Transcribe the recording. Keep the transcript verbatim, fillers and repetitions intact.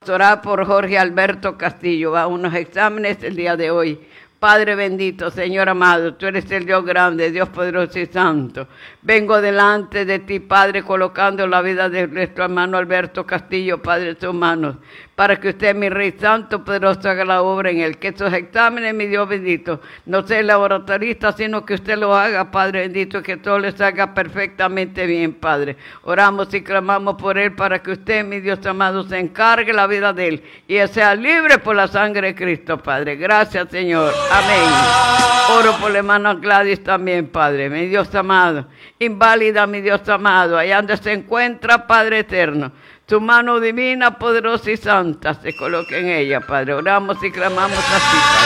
Orar por Jorge Alberto Castillo, va a unos exámenes el día de hoy. Padre bendito, Señor amado, tú eres el Dios grande, Dios poderoso y santo. Vengo delante de ti, Padre, colocando la vida de nuestro hermano Alberto Castillo, Padre, en tus manos, para que usted, mi Rey Santo, poderoso, haga la obra en él. Que esos exámenes, mi Dios bendito, no sea el laboratorista, sino que usted lo haga, Padre bendito, que todo le salga perfectamente bien, Padre. Oramos y clamamos por él para que usted, mi Dios amado, se encargue la vida de él y él sea libre por la sangre de Cristo, Padre. Gracias, Señor. Amén. Oro por la hermana Gladys también, Padre, mi Dios amado. Inválida, mi Dios amado, allá donde se encuentra, Padre eterno. Tu mano divina, poderosa y santa se coloque en ella, Padre. Oramos y clamamos así, Padre.